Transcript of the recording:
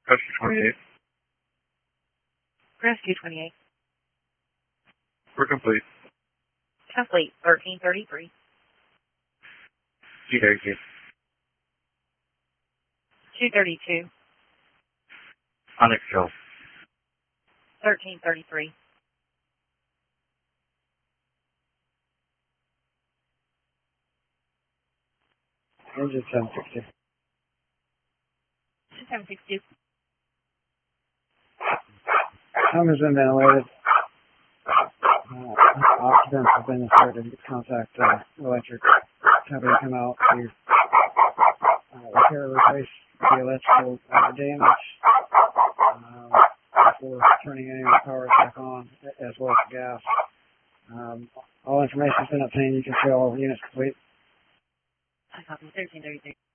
Rescue 28. Rescue 28. We're complete. Complete. 1333. GAG. 232. Onyx Hill. 1333. Engine 760. 762. Helm has been ventilated. Occupants have been instructed to contact electric company to come out to repair or replace the electrical damage before turning any of the powers back on, as well as the gas. All information has been obtained. You can see all units complete. I copy 1333.